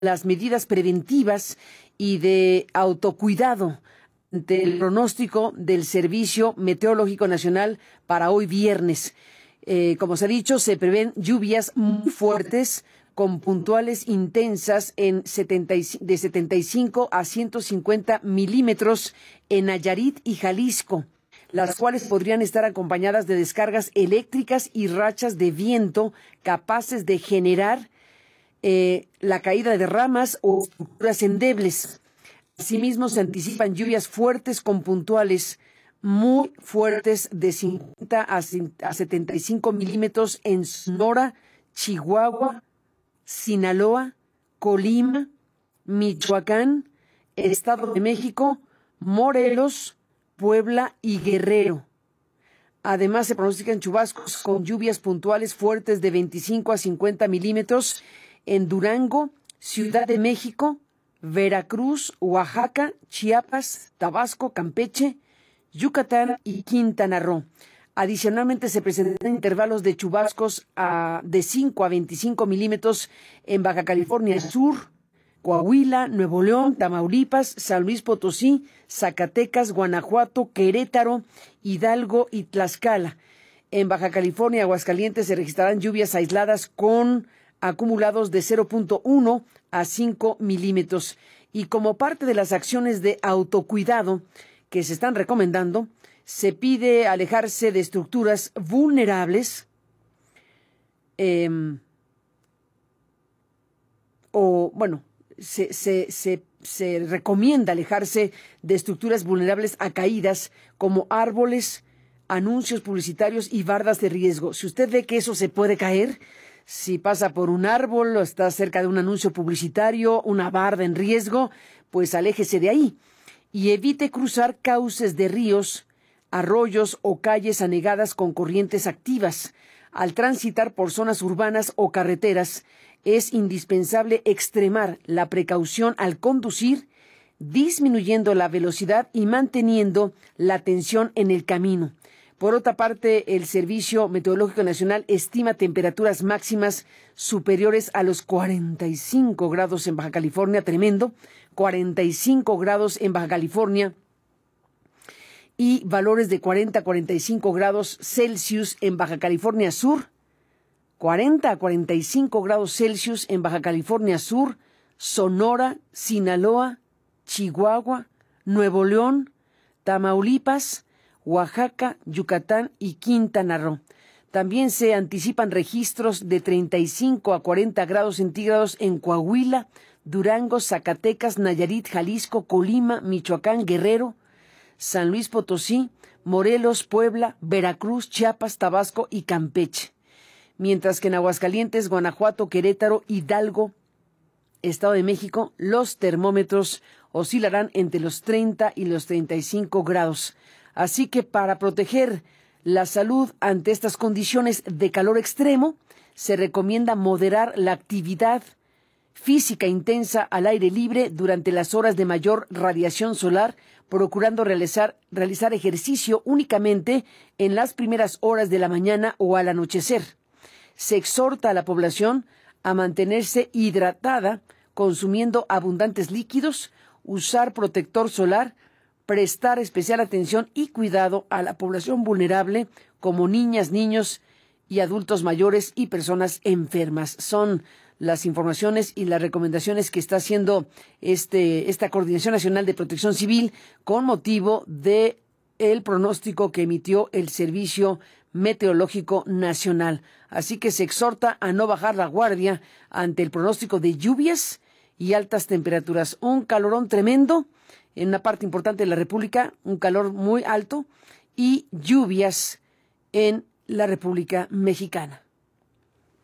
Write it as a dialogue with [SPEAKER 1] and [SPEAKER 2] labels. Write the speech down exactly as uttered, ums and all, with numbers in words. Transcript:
[SPEAKER 1] las medidas preventivas y de autocuidado del pronóstico del Servicio Meteorológico Nacional para hoy viernes. Eh, como se ha dicho, se prevén lluvias muy fuertes con puntuales intensas en setenta y, de setenta y cinco a ciento cincuenta milímetros en Nayarit y Jalisco, las cuales podrían estar acompañadas de descargas eléctricas y rachas de viento capaces de generar eh, la caída de ramas o estructuras endebles. Asimismo, se anticipan lluvias fuertes con puntuales muy fuertes de cincuenta a setenta y cinco milímetros en Sonora, Chihuahua, Sinaloa, Colima, Michoacán, Estado de México, Morelos, Puebla y Guerrero. Además, se pronostican chubascos con lluvias puntuales fuertes de veinticinco a cincuenta milímetros en Durango, Ciudad de México, Veracruz, Oaxaca, Chiapas, Tabasco, Campeche, Yucatán y Quintana Roo. Adicionalmente, se presentan intervalos de chubascos a, de cinco a veinticinco milímetros en Baja California Sur, Coahuila, Nuevo León, Tamaulipas, San Luis Potosí, Zacatecas, Guanajuato, Querétaro, Hidalgo y Tlaxcala. En Baja California, Aguascalientes, se registrarán lluvias aisladas con acumulados de cero punto uno a cinco milímetros. Y como parte de las acciones de autocuidado que se están recomendando, se pide alejarse de estructuras vulnerables eh, o, bueno, se, se, se, se recomienda alejarse de estructuras vulnerables a caídas como árboles, anuncios publicitarios y bardas de riesgo. Si usted ve que eso se puede caer, si pasa por un árbol o está cerca de un anuncio publicitario, una barda en riesgo, pues aléjese de ahí y evite cruzar cauces de ríos, arroyos o calles anegadas con corrientes activas. Al transitar por zonas urbanas o carreteras, es indispensable extremar la precaución al conducir, disminuyendo la velocidad y manteniendo la tensión en el camino. Por otra parte, el Servicio Meteorológico Nacional estima temperaturas máximas superiores a los cuarenta y cinco grados en Baja California, tremendo, cuarenta y cinco grados en Baja California y valores de cuarenta a cuarenta y cinco grados Celsius en Baja California Sur, cuarenta a cuarenta y cinco grados Celsius en Baja California Sur, Sonora, Sinaloa, Chihuahua, Nuevo León, Tamaulipas, Oaxaca, Yucatán y Quintana Roo. También se anticipan registros de treinta y cinco a cuarenta grados centígrados en Coahuila, Durango, Zacatecas, Nayarit, Jalisco, Colima, Michoacán, Guerrero, San Luis Potosí, Morelos, Puebla, Veracruz, Chiapas, Tabasco y Campeche. Mientras que en Aguascalientes, Guanajuato, Querétaro, Hidalgo, Estado de México, los termómetros oscilarán entre los treinta y los treinta y cinco grados. Así que para proteger la salud ante estas condiciones de calor extremo, se recomienda moderar la actividad física intensa al aire libre durante las horas de mayor radiación solar, procurando realizar, realizar ejercicio únicamente en las primeras horas de la mañana o al anochecer. Se exhorta a la población a mantenerse hidratada, consumiendo abundantes líquidos, usar protector solar, prestar especial atención y cuidado a la población vulnerable como niñas, niños y adultos mayores y personas enfermas. Son las informaciones y las recomendaciones que está haciendo este, esta Coordinación Nacional de Protección Civil con motivo de el pronóstico que emitió el Servicio Meteorológico Nacional. Así que se exhorta a no bajar la guardia ante el pronóstico de lluvias y altas temperaturas. Un calorón tremendo en una parte importante de la República, un calor muy alto y lluvias en la República Mexicana.